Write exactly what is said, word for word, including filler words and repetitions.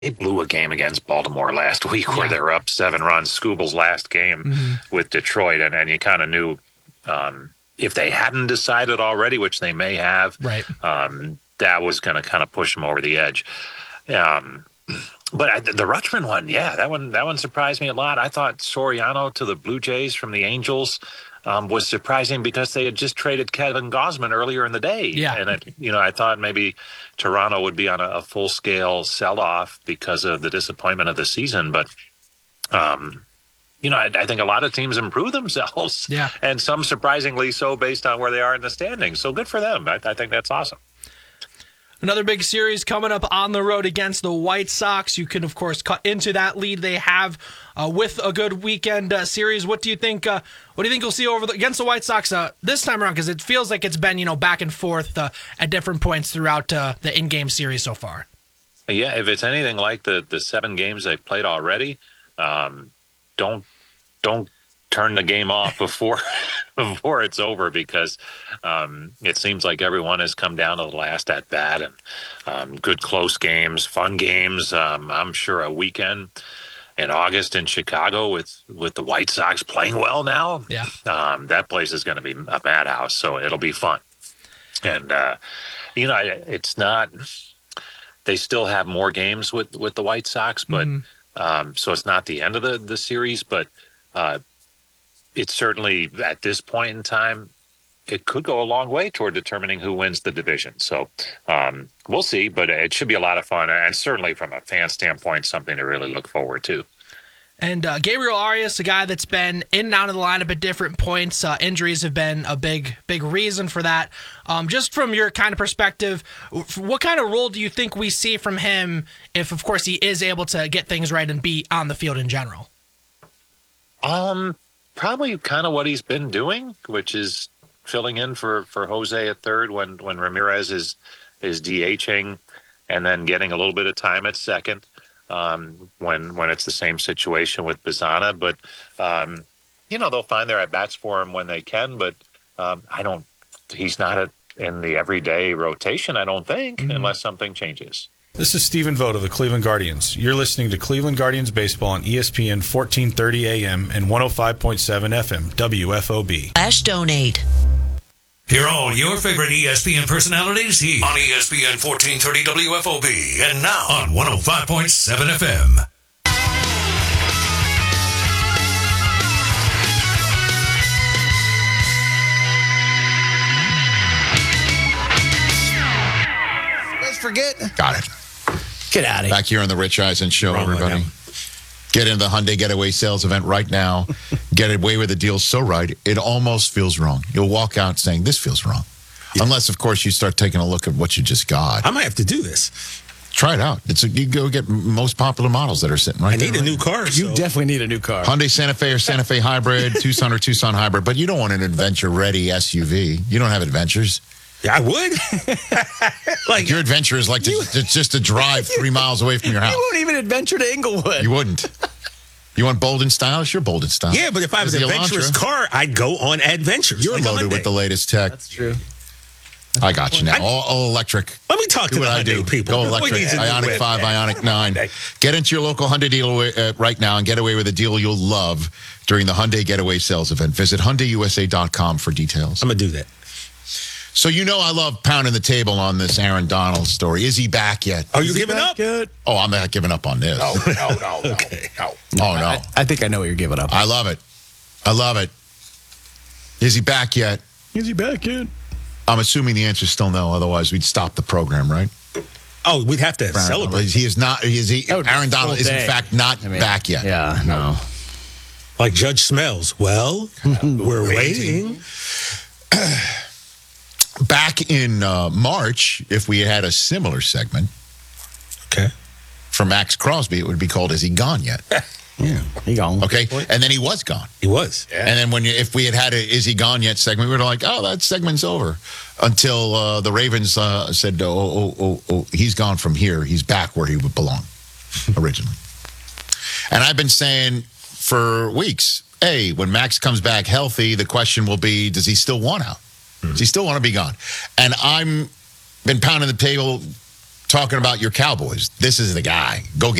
they blew a game against Baltimore last week yeah. where they were up seven runs. Scooble's last game mm-hmm. with Detroit, and, and you kind of knew um, if they hadn't decided already, which they may have, right. um, that was going to kind of push them over the edge. Um, but I, the Rutschman one, yeah, that one that one surprised me a lot. I thought Soriano to the Blue Jays from the Angels um, was surprising because they had just traded Kevin Gausman earlier in the day. Yeah. And, it, you know, I thought maybe Toronto would be on a, a full-scale sell-off because of the disappointment of the season. But, um, you know, I, I think a lot of teams improve themselves. Yeah. And some surprisingly so based on where they are in the standings. So good for them. I, I think that's awesome. Another big series coming up on the road against the White Sox. You can, of course, cut into that lead they have uh, with a good weekend uh, series. What do you think? Uh, what do you think you'll see over the, against the White Sox uh, this time around? Because it feels like it's been, you know, back and forth uh, at different points throughout uh, the in-game series so far. Yeah, if it's anything like the the seven games they've played already, um, don't don't. turn the game off before before it's over, because um, it seems like everyone has come down to the last at bat, and um, good close games, fun games. Um, I'm sure a weekend in August in Chicago with, with the White Sox playing well now, yeah, um, that place is going to be a madhouse, so it'll be fun. And, uh, you know, it's not – they still have more games with, with the White Sox, but mm-hmm. um, so it's not the end of the, the series, but uh, – it's certainly, at this point in time, it could go a long way toward determining who wins the division. So um, we'll see, but it should be a lot of fun, and certainly from a fan standpoint, something to really look forward to. And uh, Gabriel Arias, a guy that's been in and out of the lineup at different points. Uh, injuries have been a big, big reason for that. Um, just from your kind of perspective, what kind of role do you think we see from him if, of course, he is able to get things right and be on the field in general? Um... Probably kind of what he's been doing, which is filling in for, for Jose at third when, when Ramirez is is DHing, and then getting a little bit of time at second um, when when it's the same situation with Bazzana. But, um, you know, they'll find their at-bats for him when they can, but um, I don't – he's not a, in the everyday rotation, I don't think, mm-hmm. unless something changes. This is Stephen Vogt of the Cleveland Guardians. You're listening to Cleveland Guardians Baseball on E S P N fourteen thirty A M and one oh five point seven F M, W F O B. Slash donate. Hear all your favorite E S P N personalities here on E S P N fourteen thirty W F O B and now on one oh five point seven F M. Forget. Got it. Get out of here. Back here on the Rich Eisen Show, Wrong everybody. Get into the Hyundai Getaway sales event right now. Get away with the deal so right, it almost feels wrong. You'll walk out saying, this feels wrong. Yeah. Unless, of course, you start taking a look at what you just got. I might have to do this. Try it out. It's a, you go get most popular models that are sitting right I there. I need a new car. You so. definitely need a new car. Hyundai Santa Fe or Santa Fe Hybrid, Tucson or Tucson Hybrid. But you don't want an adventure-ready S U V. You don't have adventures. Yeah, I would. Like your adventure is like to, you, to, just to drive three miles away from your house. You won't even adventure to Inglewood. You wouldn't. You want bold and stylish? You're bold and stylish. Yeah, but if I was an adventurous car, I'd go on adventures. You're like loaded with the latest tech. That's true. That's I got you now. I, all, all electric. Let me talk do to what the I do. people. Go electric. Ioniq five, Ioniq nine. Get into your local Hyundai dealer uh, right now and get away with a deal you'll love during the Hyundai Getaway sales event. Visit Hyundai U S A dot com for details. I'm going to do that. So you know I love pounding the table on this Aaron Donald story. Is he back yet? Are you giving up? Yet? Oh, I'm not giving up on this. No, no, no, no. Okay. No. Oh, no. I, I think I know what you're giving up. I love it. I love it. Is he back yet? Is he back yet? I'm assuming the answer is still no. Otherwise, we'd stop the program, right? Oh, we'd have to Aaron, celebrate. He is not. Is he? Aaron Donald is in fact not I mean, back yet. Yeah, no. Like Judge Smells. Well, we're waiting. Back in uh, March, if we had a similar segment, okay, for Max Crosby, it would be called "Is He Gone Yet?" Yeah, he gone. Okay, and then he was gone. He was. Yeah. And then when you, if we had had a "Is He Gone Yet?" segment, we were like, "Oh, that segment's over." Until uh, the Ravens uh, said, "Oh, oh, oh, oh, he's gone from here. He's back where he would belong originally." And I've been saying for weeks, "Hey, when Max comes back healthy, the question will be, does he still want out? Does he still want to be gone?" And I'm been pounding the table talking about your Cowboys. This is the guy. Go get